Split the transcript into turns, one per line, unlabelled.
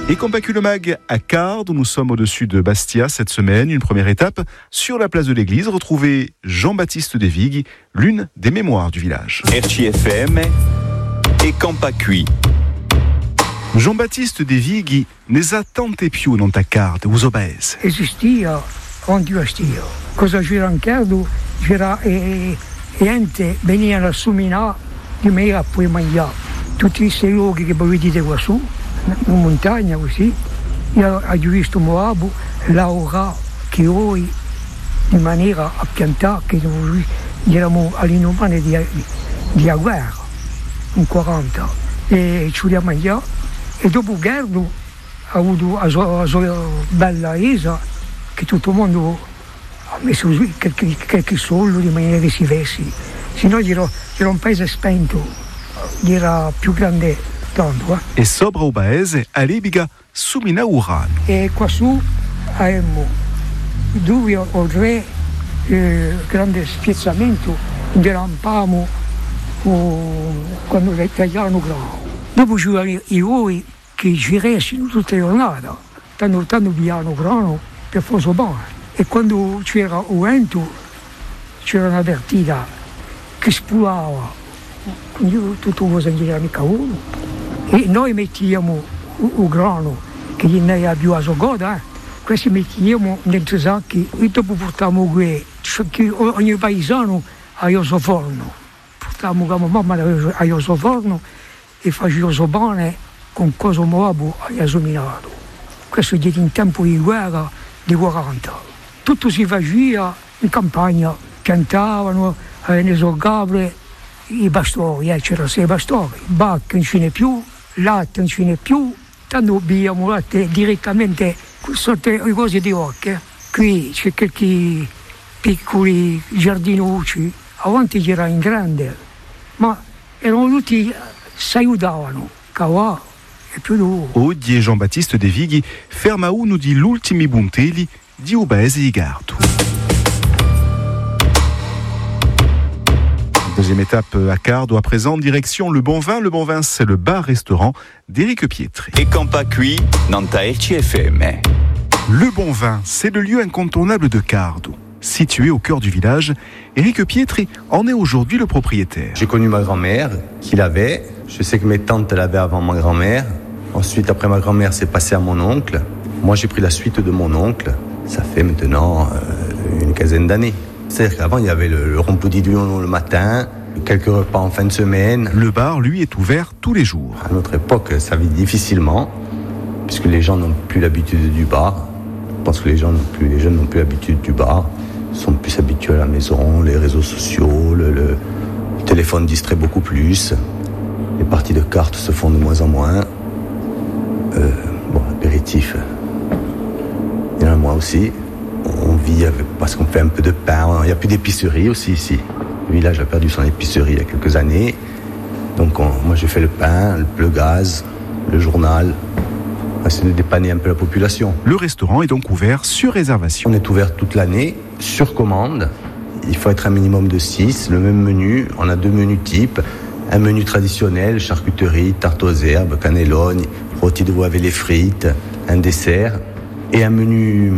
Et Compacu le Mag à Cardes, nous sommes au-dessus de Bastia cette semaine. Une première étape sur la place de l'église. Retrouvez Jean-Baptiste Desvigues, l'une des mémoires du village.
RCFM e Compacu.
Jean-Baptiste Desvigues ne ha tante più non ta Carde, uso paese.
Esistia quando io stia. Cosa c'era in Cardo? C'era gente veniva a Sumina di me a poi mangiare. Tutti questi luoghi che voi vedete qua su, in montagna così, io ho visto Moabu lavorare che noi di maniera a piantare che noi eravamo all'inumane di guerra, in 40, e ci vogliamo mangiare. E dopo Gardo ha avuto la sua bella resa che tutto il mondo ha messo qualche soldo di maniera che si vessi, se no era un paese spento, era più grande tanto.
E sopra o paese a Libiga Sumina Urano.
E qua su abbiamo 2 o 3 grandi spiazzamenti, derampamo quando tagliavano grano. Dopo c'erano i voi che girassero tutta la giornata, tanto piano grano per forza bene. E quando c'era il vento, c'era una vertina che spulava, quindi tutto cosa non era mica uno. E noi mettiamo il grano, che non era più a sogoda, questi mettiamo dentro i sacchi e dopo portiamo qui, ogni paesano ha il suo forno. Portiamo come mamma ha il suo forno e faceva bene con cosa Moabu ha somminato. Questo è in tempo di guerra di 40. Tutto si faceva in campagna, piantavano nelle sorgabole i bastori, c'erano 6 bastori, bacche non ce n'è più, latte non ce n'è più, tanto abbiamo latte direttamente sotto le cose di occhio. Qui c'è qualche piccoli giardinucci, avanti c'era in grande, ma erano tutti, si aiutavano, cavà e più duro.
Oggi Jean-Baptiste Desvigues ferma uno degli ultimi buntelli di Ubese e Gardo. Deuxième étape à Cardo, à présent, direction Le Bon Vin. Le Bon Vin, c'est le bar-restaurant d'Éric Pietri.
E Compacu nanta RCFM.
Le Bon Vin, c'est le lieu incontournable de Cardo. Situé au cœur du village, Éric Pietri en est aujourd'hui le propriétaire.
J'ai connu ma grand-mère qui l'avait. Je sais que mes tantes l'avaient avant ma grand-mère. Ensuite, après ma grand-mère, c'est passé à mon oncle. Moi, j'ai pris la suite de mon oncle. Ça fait maintenant une quinzaine d'années. C'est-à-dire qu'avant, il y avait le rompoudi du lion le matin, quelques repas en fin de semaine.
Le bar, lui, est ouvert tous les jours.
À notre époque, ça vit difficilement, puisque les gens n'ont plus l'habitude du bar. Je pense que les jeunes n'ont plus l'habitude du bar. Ils sont plus habitués à la maison, les réseaux sociaux, le téléphone distrait beaucoup plus. Les parties de cartes se font de moins en moins. Apéritif, il y en a moins aussi. On vit parce qu'on fait un peu de pain. Il n'y a plus d'épicerie aussi ici. Le village a perdu son épicerie il y a quelques années. Donc moi j'ai fait le pain, le gaz, le journal. C'est de dépanner un peu la population.
Le restaurant est donc ouvert sur réservation.
On est ouvert toute l'année, sur commande. Il faut être un minimum de 6. Le même menu, on a 2 menus types. Un menu traditionnel, charcuterie, tarte aux herbes, cannelloni, rôti de veau avec les frites, un dessert. Et un menu